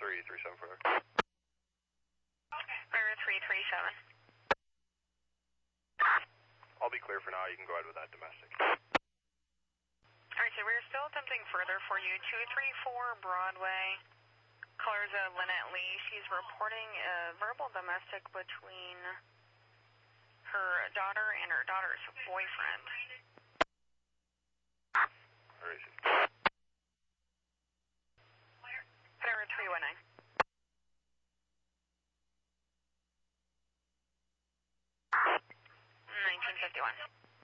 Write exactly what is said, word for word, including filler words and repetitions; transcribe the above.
three three seven four. Mirror three three seven. I'll be clear for now. You can go ahead with that domestic. Alright, so we're still attempting further for you. two three four Broadway. Callers of Lynette Lee. She's reporting a verbal domestic between her daughter and her daughter's boyfriend. Where is he? Mirror three one nine. nineteen fifty-one.